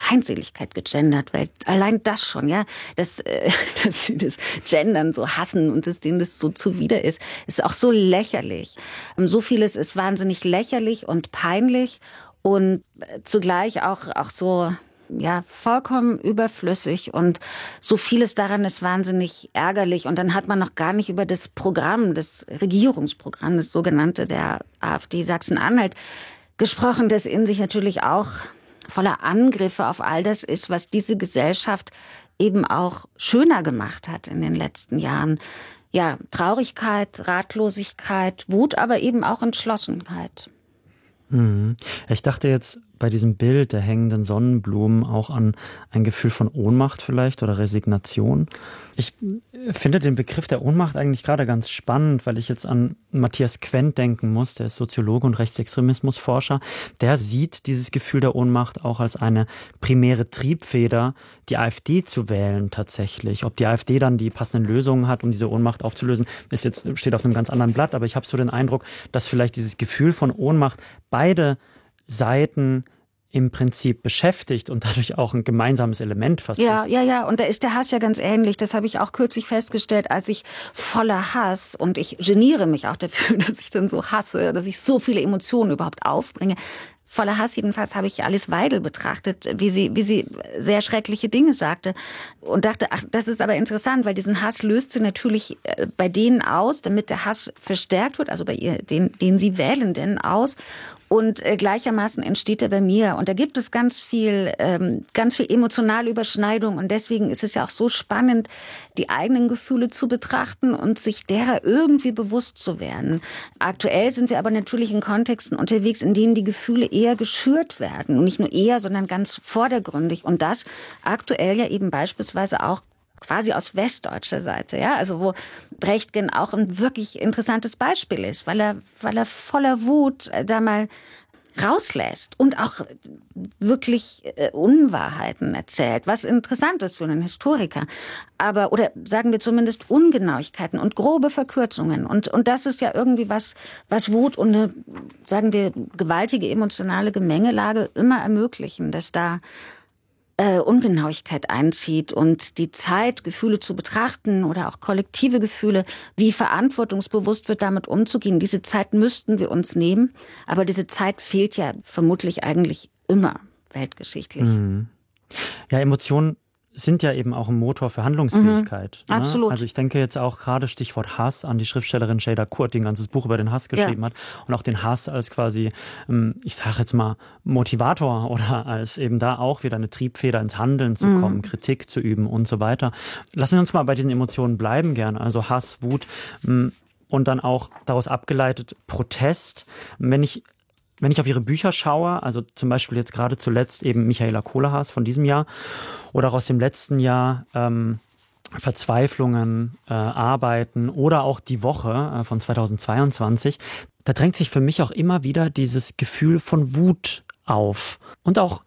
Feindseligkeit gegendert, weil allein das schon, ja, dass sie das Gendern so hassen und dass denen das so zuwider ist auch so lächerlich. So vieles ist wahnsinnig lächerlich und peinlich und zugleich auch so, ja, vollkommen überflüssig und so vieles daran ist wahnsinnig ärgerlich. Und dann hat man noch gar nicht über das Programm, das Regierungsprogramm, das sogenannte der AfD Sachsen-Anhalt gesprochen, das in sich natürlich auch voller Angriffe auf all das ist, was diese Gesellschaft eben auch schöner gemacht hat in den letzten Jahren. Ja, Traurigkeit, Ratlosigkeit, Wut, aber eben auch Entschlossenheit. Ich dachte jetzt bei diesem Bild der hängenden Sonnenblumen auch an ein Gefühl von Ohnmacht vielleicht oder Resignation. Ich finde den Begriff der Ohnmacht eigentlich gerade ganz spannend, weil ich jetzt an Matthias Quent denken muss, der ist Soziologe und Rechtsextremismusforscher. Der sieht dieses Gefühl der Ohnmacht auch als eine primäre Triebfeder, die AfD zu wählen tatsächlich. Ob die AfD dann die passenden Lösungen hat, um diese Ohnmacht aufzulösen, steht auf einem ganz anderen Blatt. Aber ich habe so den Eindruck, dass vielleicht dieses Gefühl von Ohnmacht beide Seiten im Prinzip beschäftigt und dadurch auch ein gemeinsames Element fast ist. Ja. Und da ist der Hass ja ganz ähnlich. Das habe ich auch kürzlich festgestellt, als ich voller Hass, und ich geniere mich auch dafür, dass ich dann so hasse, dass ich so viele Emotionen überhaupt aufbringe. Voller Hass jedenfalls habe ich Alice Weidel betrachtet, wie sie sehr schreckliche Dinge sagte und dachte, ach, das ist aber interessant, weil diesen Hass löst sie natürlich bei denen aus, damit der Hass verstärkt wird, also bei ihr, den sie Wählenden aus. Und gleichermaßen entsteht er bei mir. Und da gibt es ganz viel emotionale Überschneidung. Und deswegen ist es ja auch so spannend, die eigenen Gefühle zu betrachten und sich derer irgendwie bewusst zu werden. Aktuell sind wir aber natürlich in Kontexten unterwegs, in denen die Gefühle eher geschürt werden. Und nicht nur eher, sondern ganz vordergründig. Und das aktuell ja eben beispielsweise auch quasi aus westdeutscher Seite, ja, also wo Brechtgen auch ein wirklich interessantes Beispiel ist, weil er voller Wut da mal rauslässt und auch wirklich Unwahrheiten erzählt, was interessant ist für einen Historiker, aber oder sagen wir zumindest Ungenauigkeiten und grobe Verkürzungen und das ist ja irgendwie was Wut und eine, sagen wir, gewaltige emotionale Gemengelage immer ermöglichen, dass da Ungenauigkeit einzieht und die Zeit, Gefühle zu betrachten oder auch kollektive Gefühle, wie verantwortungsbewusst wird damit umzugehen. Diese Zeit müssten wir uns nehmen, aber diese Zeit fehlt ja vermutlich eigentlich immer weltgeschichtlich. Ja, Emotionen sind ja eben auch ein Motor für Handlungsfähigkeit. Ne? Absolut. Also ich denke jetzt auch gerade Stichwort Hass an die Schriftstellerin Jada Kurt, die ein ganzes Buch über den Hass geschrieben hat und auch den Hass als quasi, ich sage jetzt mal, Motivator oder als eben da auch wieder eine Triebfeder ins Handeln zu kommen, Kritik zu üben und so weiter. Lassen wir uns mal bei diesen Emotionen bleiben gerne, also Hass, Wut und dann auch daraus abgeleitet Protest. Wenn ich auf ihre Bücher schaue, also zum Beispiel jetzt gerade zuletzt eben Michaela Kohlhaas von diesem Jahr oder auch aus dem letzten Jahr Verzweiflungen, Arbeiten oder auch Die Woche von 2022, da drängt sich für mich auch immer wieder dieses Gefühl von Wut auf und auch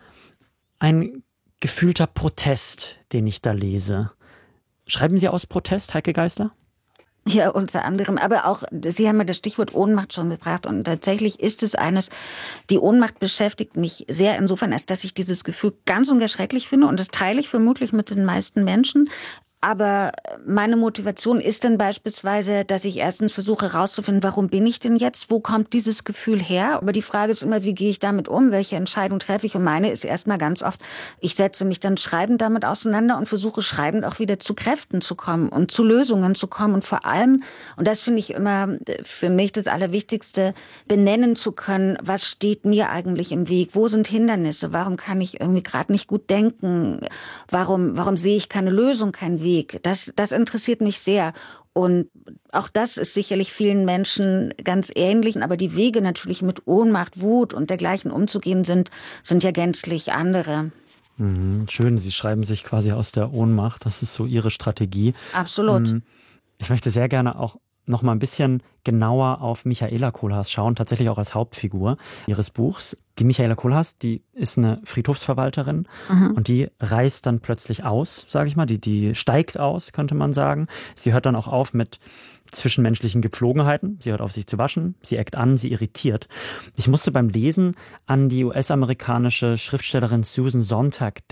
ein gefühlter Protest, den ich da lese. Schreiben Sie aus Protest, Heike Geisler? Ja, unter anderem. Aber auch, Sie haben ja das Stichwort Ohnmacht schon gebracht. Und tatsächlich ist es die Ohnmacht beschäftigt mich sehr insofern, als dass ich dieses Gefühl ganz und gar schrecklich finde. Und das teile ich vermutlich mit den meisten Menschen. Aber meine Motivation ist dann beispielsweise, dass ich erstens versuche herauszufinden, warum bin ich denn jetzt? Wo kommt dieses Gefühl her? Aber die Frage ist immer, wie gehe ich damit um? Welche Entscheidung treffe ich? Und meine ist erstmal ganz oft, ich setze mich dann schreibend damit auseinander und versuche schreibend auch wieder zu Kräften zu kommen und zu Lösungen zu kommen. Und vor allem, und das finde ich immer für mich das Allerwichtigste, benennen zu können, was steht mir eigentlich im Weg? Wo sind Hindernisse? Warum kann ich irgendwie gerade nicht gut denken? Warum sehe ich keine Lösung, keinen Weg? Das interessiert mich sehr. Und auch das ist sicherlich vielen Menschen ganz ähnlich. Aber die Wege natürlich mit Ohnmacht, Wut und dergleichen umzugehen sind ja gänzlich andere. Schön, Sie schreiben sich quasi aus der Ohnmacht. Das ist so Ihre Strategie. Absolut. Ich möchte sehr gerne auch noch mal ein bisschen genauer auf Michaela Kohlhaas schauen, tatsächlich auch als Hauptfigur ihres Buchs. Die Michaela Kohlhaas, die ist eine Friedhofsverwalterin und die reist dann plötzlich aus, sage ich mal. Die steigt aus, könnte man sagen. Sie hört dann auch auf mit zwischenmenschlichen Gepflogenheiten. Sie hört auf, sich zu waschen. Sie eckt an, sie irritiert. Ich musste beim Lesen an die US-amerikanische Schriftstellerin Susan Sontag